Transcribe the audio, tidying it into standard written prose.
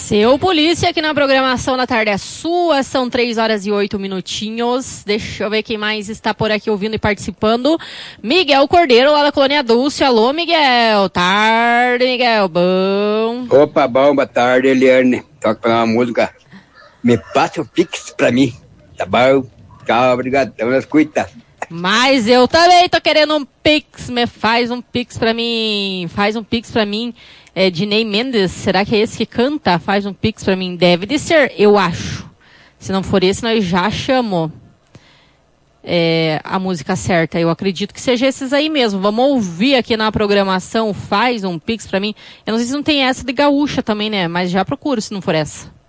Seu Polícia, aqui na programação da tarde é sua, são 3h08. Deixa eu ver quem mais está por aqui ouvindo e participando. Miguel Cordeiro, lá da Colônia Dulce. Alô, Miguel. Tarde, Miguel. Bom. Opa, bom, boa tarde, Eliane. Toca pra uma música. Me passa o Pix pra mim, tá bom? Tchau, obrigado. Então, escuta. Mas eu também tô querendo um Pix. Faz um Pix pra mim. Faz um Pix pra mim. É Dinei Mendes, será que é esse que canta? Faz um Pix pra mim. Deve de ser, eu acho. Se não for esse, nós já chamamos a música certa. Eu acredito que seja esses aí mesmo. Vamos ouvir aqui na programação. Faz um Pix pra mim. Eu não sei se não tem essa de gaúcha também, né? Mas já procuro se não for essa.